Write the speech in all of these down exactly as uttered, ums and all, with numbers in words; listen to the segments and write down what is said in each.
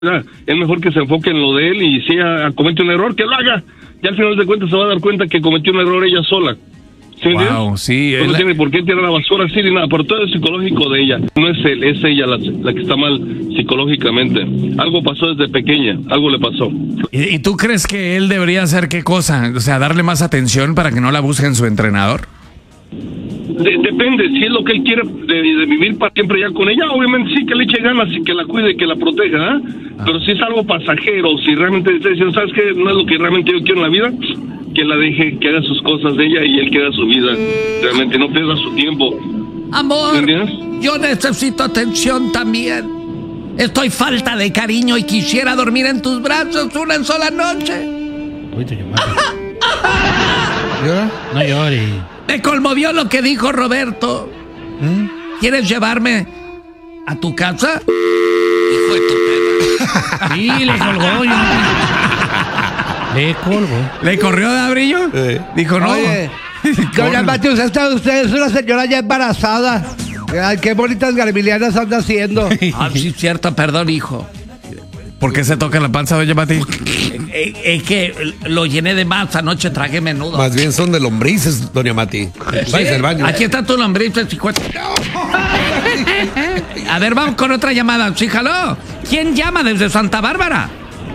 Es mejor que se enfoque en lo de él y si ella comete un error, que lo haga. Y al final de cuentas se va a dar cuenta que cometió un error ella sola. ¿Sí me entiendes? Wow, sí. No la... tiene por qué tirar la basura así ni nada, pero todo es psicológico de ella. No es él, es ella la, la que está mal psicológicamente. Algo pasó desde pequeña, algo le pasó. ¿Y, ¿Y tú crees que él debería hacer qué cosa? O sea, darle más atención para que no la busquen su entrenador. De, depende, si es lo que él quiere de, de vivir para siempre ya con ella, obviamente sí que le eche ganas y que la cuide, que la proteja, ¿eh? ah. Pero si es algo pasajero, si realmente está diciendo, ¿sabes qué? No es lo que realmente yo quiero en la vida, que la deje, que haga sus cosas de ella y él que haga su vida, realmente no pierda su tiempo. Amor, yo necesito atención también. Estoy falta de cariño y quisiera dormir en tus brazos una sola noche. Uy, te llamaste. ¿Llora? No llores. Me conmovió lo que dijo Roberto. ¿Mm? ¿Quieres llevarme a tu casa? Hijo de tu perra. Sí, le colgó. Yo... Le colgó. ¿Le corrió de Brillo? Sí. Dijo no. Oye, doña Mati, usted, está, usted es una señora ya embarazada. Ay, qué bonitas garbilianas anda haciendo. Ah, sí, cierto, perdón, hijo. ¿Por qué se toca la panza, doña Mati? Es, es que lo llené de más, anoche tragué menudo. Más bien son de lombrices, doña Mati. ¿Sí? Váyase al baño. Aquí está tu lombriz, cincuenta. A ver, vamos con otra llamada. Sí, jaló. ¿Quién llama desde Santa Bárbara?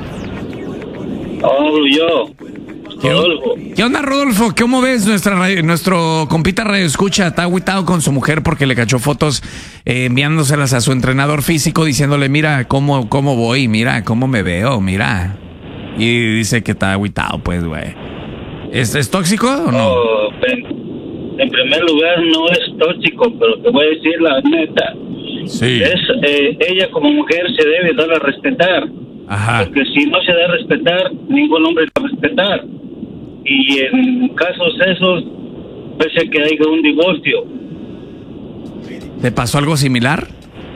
Oh, yo. Rodolfo. ¿Qué onda, Rodolfo? ¿Cómo ves nuestra radio, nuestro compita Radio Escucha? Está agüitado con su mujer porque le cachó fotos eh, enviándoselas a su entrenador físico diciéndole, mira cómo, cómo voy, mira cómo me veo, mira. Y dice que está agüitado, pues, güey. ¿Es, ¿Es tóxico o no? Oh, en, en primer lugar, no es tóxico, pero te voy a decir la neta. Sí. Es, eh, ella como mujer se debe dar a respetar. Ajá. Porque si no se da a respetar, ningún hombre la va a respetar. Y en casos esos, puede que haya un divorcio. ¿Te pasó algo similar?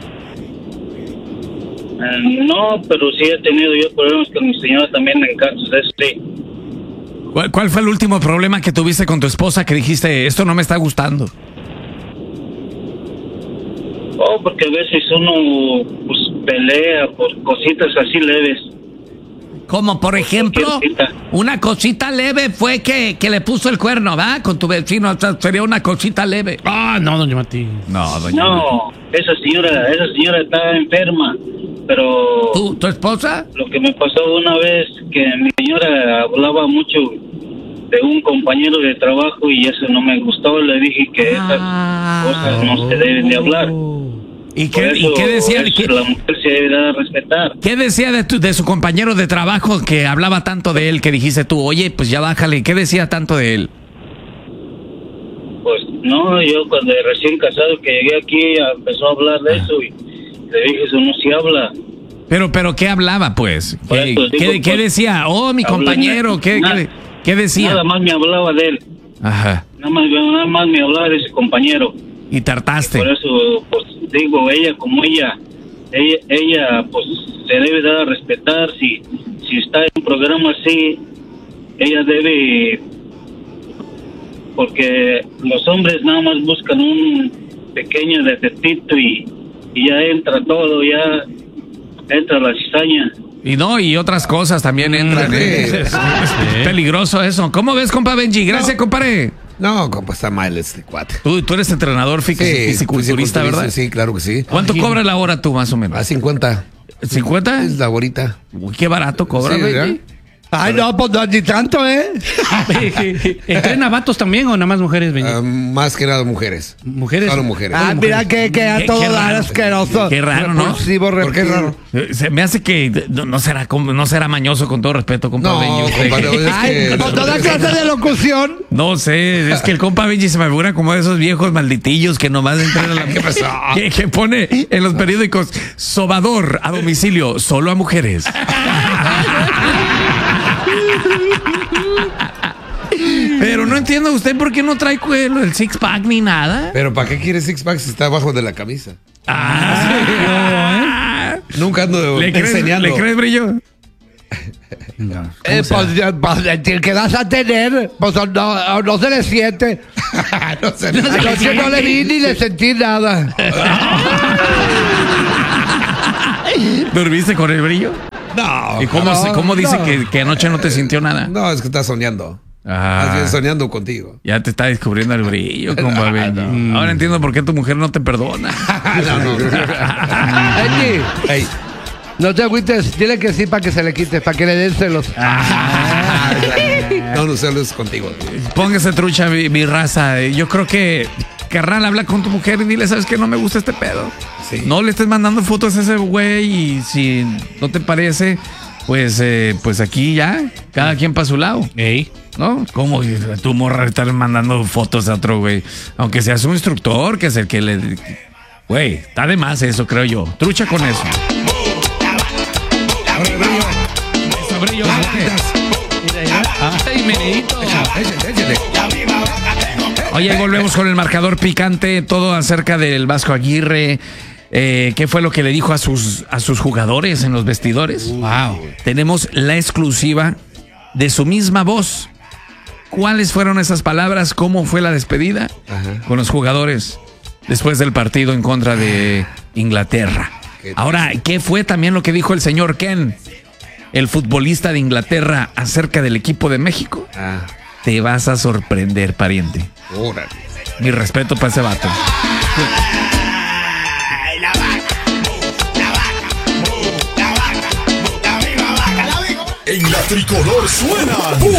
Uh, no, pero sí he tenido yo problemas con mi señora también en casos de eso, sí. ¿Cuál, ¿Cuál fue el último problema que tuviste con tu esposa que dijiste, esto no me está gustando? Oh, porque a veces uno pues, pelea por cositas así leves. Como por ejemplo, una cosita leve fue que, que le puso el cuerno, ¿va? Con tu vecino, o sea, sería una cosita leve. Ah, no, doña Mati. No, doña No, esa señora, esa señora está enferma, pero... ¿Tu, tu esposa? Lo que me pasó una vez, que mi señora hablaba mucho de un compañero de trabajo y eso no me gustó, le dije que ah, esas cosas no se deben de hablar. ¿Y qué, ¿y qué decía? Eso, ¿qué, la mujer se debe dar a respetar. ¿Qué decía de, tu, de su compañero de trabajo que hablaba tanto de él que dijiste tú, oye, pues ya bájale? ¿Qué decía tanto de él? Pues no, yo cuando recién casado que llegué aquí empezó a hablar de eso y le dije, eso no se habla. Pero, pero ¿qué hablaba pues? ¿Qué, digo, ¿qué, pues, ¿qué decía? Oh, mi compañero, ¿qué, nada, ¿qué, ¿qué decía? Nada más me hablaba de él. Ajá. Nada más, nada más me hablaba de ese compañero. Y tartaste. Y por eso, pues, digo, ella como ella, ella, ella, pues, se debe dar a respetar. Si, si está en un programa así, ella debe, porque los hombres nada más buscan un pequeño defectito y, y ya entra todo, ya entra la cizaña. Y no, y otras cosas también entran. ¿eh? Es, es, es peligroso eso. ¿Cómo ves, compa Benji? Gracias, no. compadre. No, compa, está mal este cuate. Tú, tú eres entrenador físico, sí, fisiculturista, ¿verdad? Sí, claro que sí. ¿Cuánto Ay, cobra la hora tú, más o menos? A cincuenta. ¿cincuenta? Es la horita. Uy, qué barato cobra, sí, Benji. Ay, no, pues no, ni tanto, ¿eh? ¿Entrena vatos también o nada más mujeres, Benji? Uh, más que nada mujeres. ¿Mujeres? Solo mujeres. Ah, Solo mira mujeres. que, que a todo dar asqueroso. Qué raro, ¿no? Repulsivo, ¿Por qué raro? Se me hace que no será, no será mañoso, con todo respeto, compa no, Benji. Compa, no, es Ay, que... con toda clase de locución. No sé, es que el compa Benji se me figura como de esos viejos malditillos que nomás entran a la... ¿Qué pasó? Que, que pone en los periódicos, sobador a domicilio, solo a mujeres. Pero no entiendo usted por qué no trae cuelo, el six pack ni nada. Pero ¿para qué quiere six pack si está abajo de la camisa? Ah, ¿sí? ¿No, ¿eh? Nunca ando ¿Le crees, enseñando. ¿Le crees, Brillo? No, eh, pues, pues, el que vas a tener, pues no, no se le siente. no se le siente. Anoche no le vi ni le sentí nada. ¿Dormiste con el brillo? No. ¿Y cómo, no, se, cómo dice no. que, que anoche no te sintió nada? No, es que estás soñando. Ah, Más bien soñando contigo. ya te está descubriendo el brillo, compa. No, ahora entiendo por qué tu mujer no te perdona. no, no. Eddie, Hey. no te agüites, dile que sí para que se le quite, para que le den celos. Ah. No, no celos contigo. Póngase trucha, mi, mi raza. Yo creo que, carnal, habla con tu mujer y dile, ¿sabes qué? No me gusta este pedo. Sí. No le estés mandando fotos a ese güey y si no te parece, pues, eh, pues aquí ya, cada quien para su lado. Ey. ¿No? ¿Cómo tu morra estar mandando fotos a otro güey? Aunque seas un instructor, que es el que le... Güey, está de más eso, creo yo. Trucha con eso. Eso, brillo. Ay, menedito. Oye, volvemos con el marcador picante, todo acerca del Vasco Aguirre. Eh, ¿Qué fue lo que le dijo a sus, a sus jugadores en los vestidores? Wow. Tenemos la exclusiva de su misma voz. ¿Cuáles fueron esas palabras? ¿Cómo fue la despedida Ajá. con los jugadores después del partido en contra de Inglaterra? Ahora, ¿qué fue también lo que dijo el señor Ken, el futbolista de Inglaterra, acerca del equipo de México? Ah, Te vas a sorprender, pariente. órale. Mi respeto para ese vato. En la tricolor suena